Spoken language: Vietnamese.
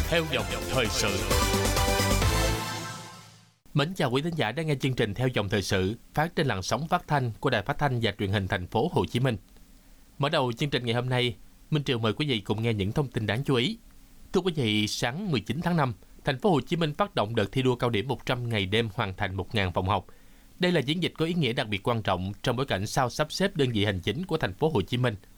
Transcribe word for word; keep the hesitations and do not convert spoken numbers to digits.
theo dòng thời sự. Mến chào quý thính giả đang nghe chương trình Theo dòng thời sự phát trên làn sóng phát thanh của Đài Phát thanh và Truyền hình Thành phố Hồ Chí Minh. Mở đầu chương trình ngày hôm nay, Minh Triều mời quý vị cùng nghe những thông tin đáng chú ý. Thưa quý vị, sáng mười chín tháng năm, Thành phố Hồ Chí Minh phát động đợt thi đua cao điểm một trăm ngày đêm hoàn thành một nghìn phòng học. Đây là chiến dịch có ý nghĩa đặc biệt quan trọng trong bối cảnh sau sắp xếp đơn vị hành chính của Thành phố Hồ Chí Minh